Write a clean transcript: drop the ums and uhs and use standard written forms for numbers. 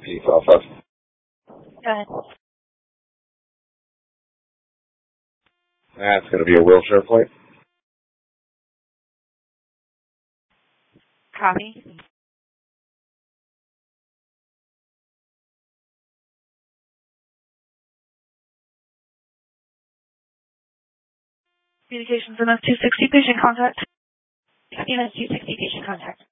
Peace Alpha. Go ahead. That's going to be a Wilshire flight. Copy. Communications MS 260 patient contact. MS 260 patient contact.